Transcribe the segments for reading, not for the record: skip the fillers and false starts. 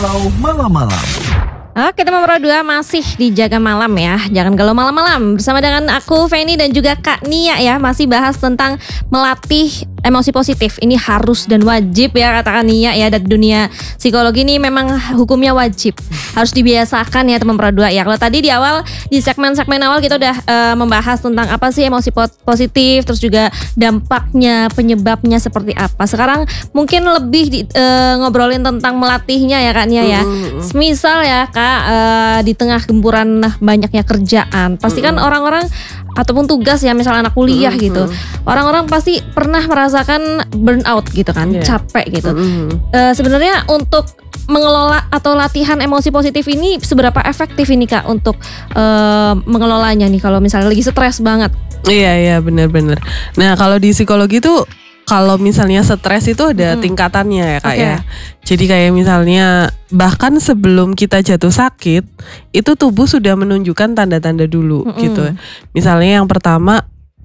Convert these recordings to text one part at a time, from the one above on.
Galau Malam-Malam. Oke teman-teman 2 masih di Jaga Malam ya. Jangan galau malam-malam. Bersama dengan aku Feni dan juga Kak Nia ya. Masih bahas tentang melatih emosi positif. Ini harus dan wajib ya kata Kak Nia ya. Dan dunia psikologi ini memang hukumnya wajib. Harus dibiasakan ya teman-teman 2 ya. Kalau tadi di awal, di segmen-segmen awal kita udah membahas tentang apa sih emosi positif. Terus juga dampaknya, penyebabnya seperti apa. Sekarang mungkin lebih ngobrolin tentang melatihnya ya Kak Nia ya. Misal ya Kak, di tengah gempuran banyaknya kerjaan, pasti kan orang-orang ataupun tugas ya, misalnya anak kuliah gitu, orang-orang pasti pernah merasakan burnout gitu kan, capek gitu. Sebenarnya untuk mengelola atau latihan emosi positif ini seberapa efektif ini Kak untuk mengelolanya nih kalau misalnya lagi stres banget? Iya benar-benar. Nah kalau di psikologi tuh, kalau misalnya stres itu ada tingkatannya ya Kak ya. Jadi kayak misalnya bahkan sebelum kita jatuh sakit, itu tubuh sudah menunjukkan tanda-tanda dulu gitu. Misalnya yang pertama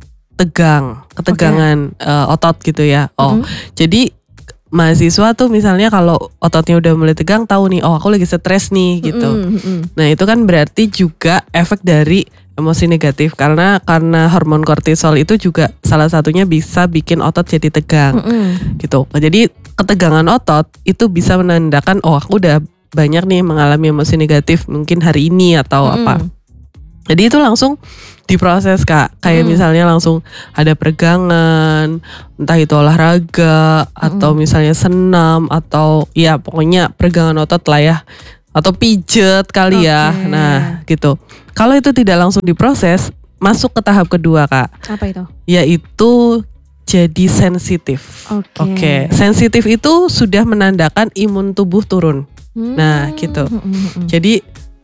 ketegangan otot gitu ya. Jadi mahasiswa tuh misalnya kalau ototnya udah mulai tegang, tahu nih, aku lagi stres nih gitu. Nah itu kan berarti juga efek dari emosi negatif, karena hormon kortisol itu juga salah satunya bisa bikin otot jadi tegang gitu. Jadi ketegangan otot itu bisa menandakan aku udah banyak nih mengalami emosi negatif mungkin hari ini atau apa. Jadi itu langsung diproses Kak. Kayak misalnya langsung ada peregangan, entah itu olahraga atau misalnya senam atau ya pokoknya peregangan otot lah ya. Atau pijet kali ya. Nah gitu. Kalau itu tidak langsung diproses, masuk ke tahap kedua Kak. Apa itu? Yaitu jadi sensitif. Oke. Sensitif itu sudah menandakan imun tubuh turun. Nah gitu. Jadi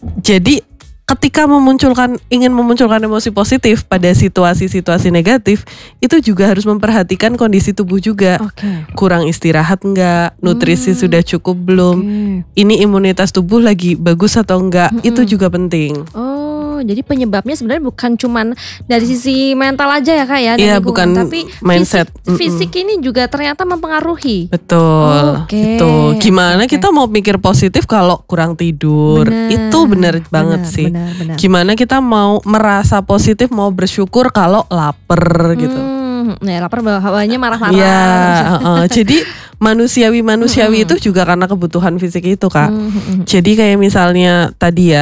ketika ingin memunculkan emosi positif pada situasi-situasi negatif, itu juga harus memperhatikan kondisi tubuh juga. Kurang istirahat enggak, nutrisi sudah cukup belum, ini imunitas tubuh lagi bagus atau enggak, itu juga penting. Jadi penyebabnya sebenarnya bukan cuman dari sisi mental aja ya Kak ya, iya, bukan tapi mindset. Fisik ini juga ternyata mempengaruhi. Betul. Itu gimana kita mau mikir positif kalau kurang tidur? Itu benar banget sih. Benar. Gimana kita mau merasa positif, mau bersyukur kalau lapar gitu? Nah, lapar bawahnya marah-marah. Ya, jadi manusiawi itu juga karena kebutuhan fisik itu Kak. Jadi kayak misalnya tadi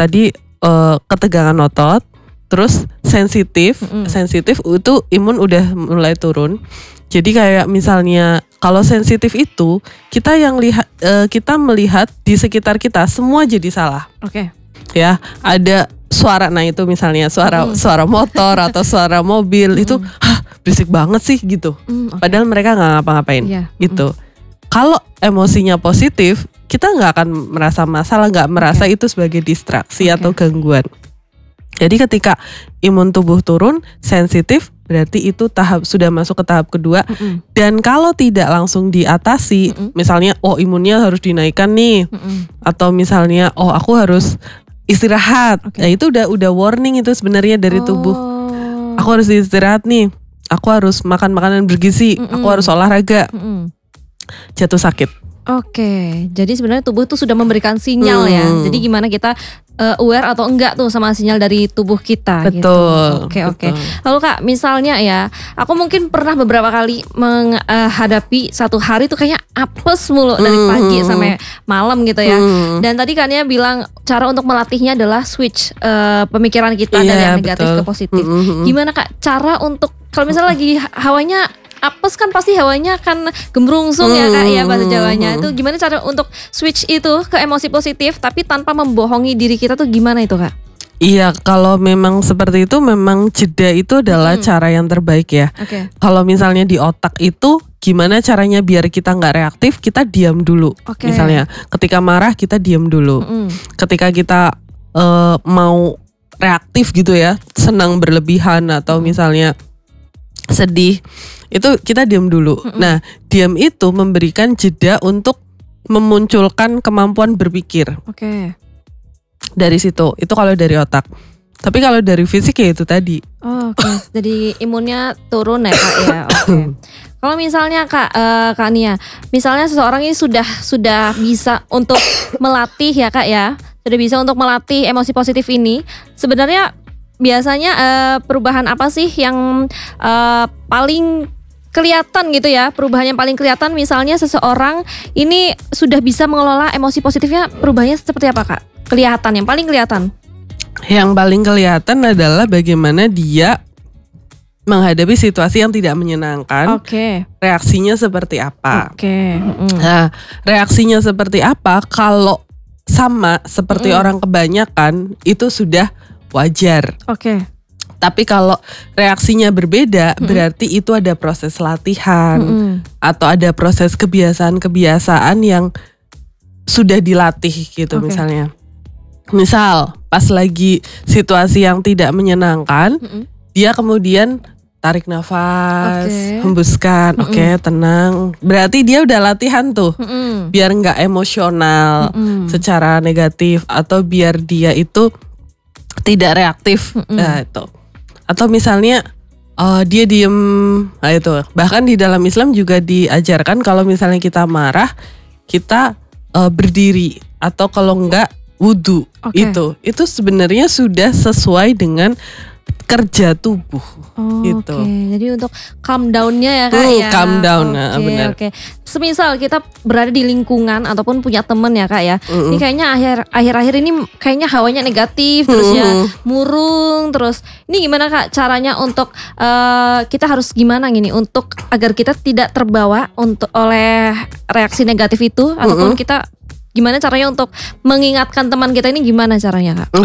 ketegangan otot, terus sensitif itu imun udah mulai turun. Jadi kayak misalnya kalau sensitif itu kita melihat di sekitar kita semua jadi salah. Ya, ada suara, nah itu misalnya suara motor atau suara mobil itu berisik banget sih gitu. Padahal mereka nggak ngapa-ngapain gitu. Kalau emosinya positif, kita nggak akan merasa masalah, nggak merasa itu sebagai distraksi atau gangguan. Jadi ketika imun tubuh turun, sensitif, berarti itu sudah masuk ke tahap kedua. Dan kalau tidak langsung diatasi, misalnya imunnya harus dinaikkan nih, atau misalnya aku harus istirahat. Nah itu udah warning itu sebenarnya dari tubuh. Aku harus istirahat nih, aku harus makan makanan bergizi, aku harus olahraga. Jatuh sakit. Jadi sebenarnya tubuh tuh sudah memberikan sinyal ya. Jadi gimana kita aware atau enggak tuh sama sinyal dari tubuh kita. Betul. Gitu. Oke. Lalu Kak, misalnya ya, aku mungkin pernah beberapa kali menghadapi satu hari tuh kayaknya apes mulu dari pagi sampai malam gitu ya. Dan tadi kan ya bilang cara untuk melatihnya adalah switch pemikiran kita dari yang negatif ke positif. Gimana Kak cara untuk kalau misalnya lagi hawanya apes kan pasti hawanya kan gembrungsung ya Kak ya bahasa Jawanya. Itu gimana cara untuk switch itu ke emosi positif tapi tanpa membohongi diri kita tuh gimana itu Kak? Iya, kalau memang seperti itu memang jeda itu adalah cara yang terbaik ya. Kalau misalnya di otak itu gimana caranya biar kita nggak reaktif, kita diam dulu. Misalnya ketika marah kita diam dulu. Ketika kita mau reaktif gitu ya, senang berlebihan atau misalnya sedih, itu kita diam dulu. Nah, diam itu memberikan jeda untuk memunculkan kemampuan berpikir. Dari situ, itu kalau dari otak. Tapi kalau dari fisik ya itu tadi. Jadi imunnya turun ya Kak ya. Kalau misalnya Kak Nia, misalnya seseorang ini sudah bisa untuk melatih ya Kak ya, sudah bisa untuk melatih emosi positif ini. Sebenarnya biasanya perubahan apa sih yang paling kelihatan gitu ya? Perubahan yang paling kelihatan misalnya seseorang ini sudah bisa mengelola emosi positifnya, perubahannya seperti apa Kak? Kelihatan, yang paling kelihatan. Yang paling kelihatan adalah bagaimana dia menghadapi situasi yang tidak menyenangkan. Oke. Reaksinya seperti apa? Oke. Nah, reaksinya seperti apa? Kalau sama seperti orang kebanyakan itu sudah wajar. Oke. Tapi kalau reaksinya berbeda, berarti itu ada proses latihan atau ada proses kebiasaan-kebiasaan yang sudah dilatih gitu. Misalnya. Misal pas lagi situasi yang tidak menyenangkan, dia kemudian tarik nafas, hembuskan, oke, tenang. Berarti dia udah latihan tuh, biar nggak emosional secara negatif atau biar dia itu tidak reaktif. Nah itu. Atau misalnya dia diem, nah itu. Bahkan di dalam Islam juga diajarkan kalau misalnya kita marah, kita berdiri atau kalau enggak wudhu. Itu sebenarnya sudah sesuai dengan kerja tubuh gitu. Jadi untuk calm down-nya ya Kak ya. Calm down, benar. Semisal kita berada di lingkungan ataupun punya temen ya Kak ya. Ini kayaknya akhir-akhir ini kayaknya hawanya negatif, terusnya murung terus. Ini gimana Kak caranya untuk kita harus gimana gini untuk agar kita tidak terbawa oleh reaksi negatif itu ataupun kita gimana caranya untuk mengingatkan teman kita ini, gimana caranya Kak?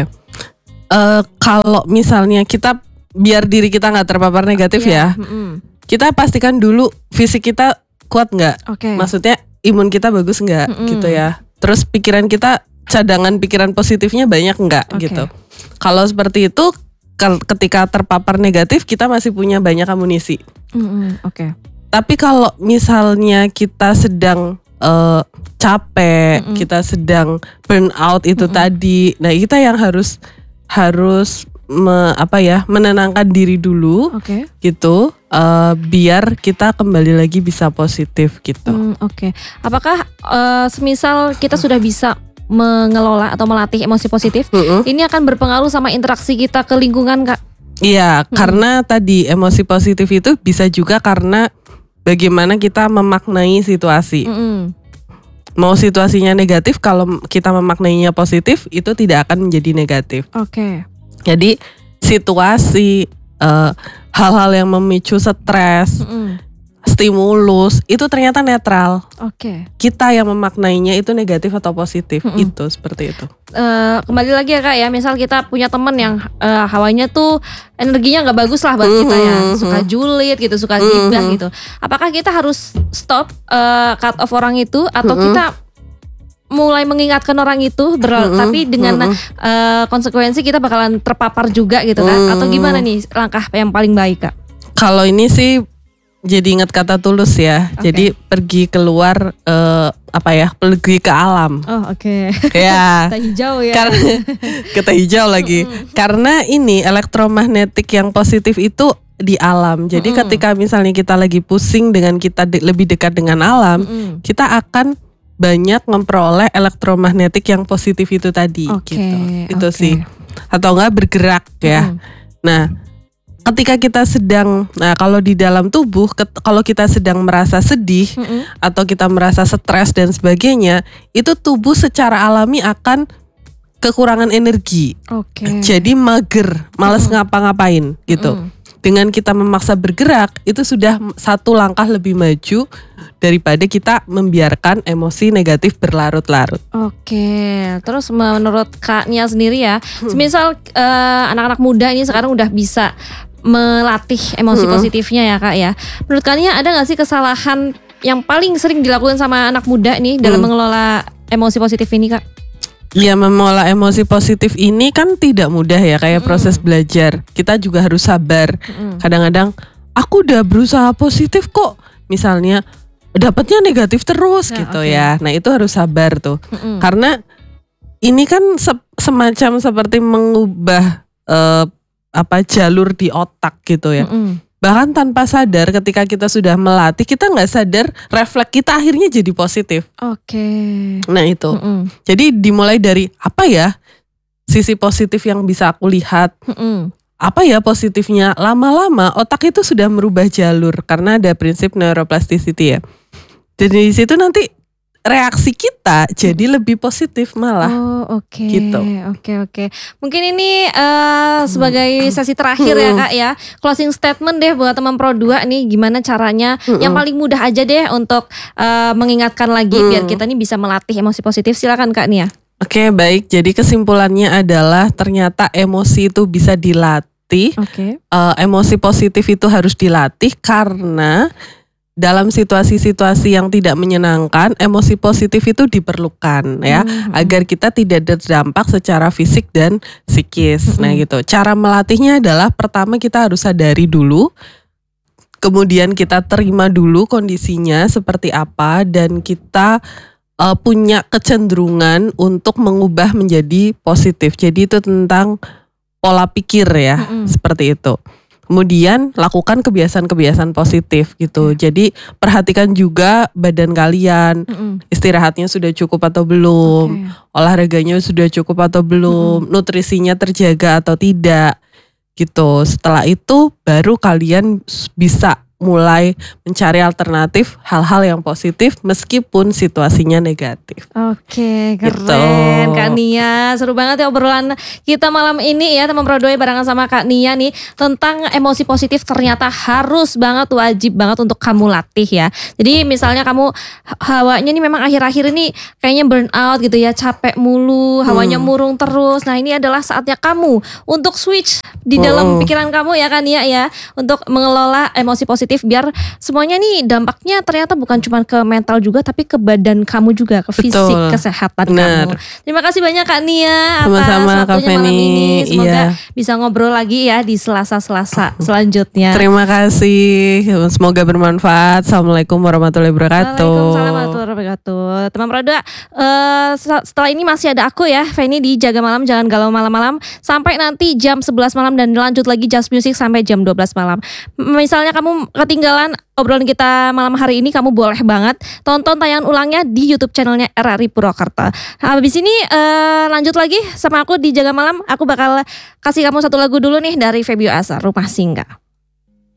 Kalau misalnya kita biar diri kita nggak terpapar negatif ya, kita pastikan dulu fisik kita kuat nggak, maksudnya imun kita bagus nggak gitu ya. Terus pikiran kita, cadangan pikiran positifnya banyak nggak gitu. Kalau seperti itu, ketika terpapar negatif kita masih punya banyak amunisi. Tapi kalau misalnya kita sedang capek, kita sedang burn out itu tadi. Nah, kita yang harus menenangkan diri dulu, gitu, biar kita kembali lagi bisa positif gitu. Apakah semisal kita sudah bisa mengelola atau melatih emosi positif, ini akan berpengaruh sama interaksi kita ke lingkungan Kak? Iya, karena tadi emosi positif itu bisa juga karena bagaimana kita memaknai situasi. Mau situasinya negatif, kalau kita memaknainya positif, itu tidak akan menjadi negatif. Jadi situasi, hal-hal yang memicu stres, stimulus, itu ternyata netral. Kita yang memaknainya itu negatif atau positif, itu seperti itu. Kembali lagi ya Kak ya, misal kita punya teman yang hawanya tuh energinya nggak bagus lah buat kita ya, suka julid gitu, suka gibah gitu. Apakah kita harus stop, cut off orang itu, atau kita mulai mengingatkan orang itu, tapi dengan konsekuensi kita bakalan terpapar juga gitu kan? Atau gimana nih langkah yang paling baik Kak? Kalau ini sih jadi ingat kata Tulus ya. Jadi pergi keluar, pergi ke alam. Ya. Kita hijau ya. Karena kita hijau lagi. Karena ini elektromagnetik yang positif itu di alam. Jadi ketika misalnya kita lagi pusing dengan kita lebih dekat dengan alam, kita akan banyak memperoleh elektromagnetik yang positif itu tadi gitu. Itu sih. Atau enggak bergerak ya. Nah, ketika kita sedang, kalau di dalam tubuh, kalau kita sedang merasa sedih atau kita merasa stres dan sebagainya, itu tubuh secara alami akan kekurangan energi. Jadi mager, malas ngapa-ngapain gitu. Dengan kita memaksa bergerak, itu sudah satu langkah lebih maju daripada kita membiarkan emosi negatif berlarut-larut. Terus menurut Kak Nia sendiri ya, semisal anak-anak muda ini sekarang udah bisa melatih emosi positifnya ya Kak ya. Menurut Kak Nia ada gak sih kesalahan yang paling sering dilakukan sama anak muda nih dalam mengelola emosi positif ini Kak? Ya, mengelola emosi positif ini kan tidak mudah ya, kayak proses belajar. Kita juga harus sabar. Kadang-kadang aku udah berusaha positif kok, misalnya dapatnya negatif terus gitu ya. Nah, itu harus sabar tuh. Karena ini kan semacam seperti mengubah jalur di otak gitu ya. bahkan tanpa sadar ketika kita sudah melatih, kita nggak sadar refleks kita akhirnya jadi positif. Oke. Nah itu. Jadi dimulai dari apa ya sisi positif yang bisa aku lihat. Apa ya positifnya, lama-lama otak itu sudah merubah jalur karena ada prinsip neuroplasticity ya. Jadi di situ nanti reaksi kita jadi lebih positif malah. Oh oke. Gitu. Oke. Mungkin ini sebagai sesi terakhir ya Kak ya. Closing statement deh buat teman Pro 2 nih, gimana caranya yang paling mudah aja deh untuk mengingatkan lagi biar kita nih bisa melatih emosi positif. Silakan Kak Nia. Oke, baik. Jadi kesimpulannya adalah ternyata emosi itu bisa dilatih. Emosi positif itu harus dilatih karena dalam situasi-situasi yang tidak menyenangkan, emosi positif itu diperlukan ya, agar kita tidak terdampak secara fisik dan psikis. Nah gitu. Cara melatihnya adalah pertama kita harus sadari dulu, kemudian kita terima dulu kondisinya seperti apa, dan kita punya kecenderungan untuk mengubah menjadi positif. Jadi itu tentang pola pikir ya, seperti itu. Kemudian lakukan kebiasaan-kebiasaan positif gitu. Jadi perhatikan juga badan kalian, istirahatnya sudah cukup atau belum, olahraganya sudah cukup atau belum, nutrisinya terjaga atau tidak gitu. Setelah itu baru kalian bisa mulai mencari alternatif hal-hal yang positif meskipun situasinya negatif. Oke, keren gitu. Kak Nia. Seru banget ya obrolan kita malam ini ya teman Pro 2 barengan sama Kak Nia nih tentang emosi positif ternyata harus banget, wajib banget untuk kamu latih ya. Jadi misalnya kamu hawanya nih memang akhir-akhir ini kayaknya burn out gitu ya, capek mulu, hawanya murung terus. Nah ini adalah saatnya kamu untuk switch di dalam pikiran kamu ya Kak Nia ya, untuk mengelola emosi positif biar semuanya nih dampaknya ternyata bukan cuma ke mental juga tapi ke badan kamu juga, ke fisik, kesehatan kamu. Terima kasih banyak Kak Nia atas waktunya malam ini. Semoga bisa ngobrol lagi ya di Selasa-Selasa selanjutnya. Terima kasih, semoga bermanfaat. Assalamualaikum warahmatullahi wabarakatuh. Waalaikumsalam warahmatullahi wabarakatuh. Teman Pro 2, setelah ini masih ada aku ya, Feni di Jaga Malam, jangan galau malam-malam sampai nanti jam 11 malam dan lanjut lagi Just Music sampai jam 12 malam. Misalnya kamu ketinggalan obrolan kita malam hari ini, kamu boleh banget tonton tayangan ulangnya di YouTube channelnya RRI Purwokerto. Habis ini lanjut lagi sama aku di Jaga Malam. Aku bakal kasih kamu satu lagu dulu nih dari Febio Asa, Rumah Singgah.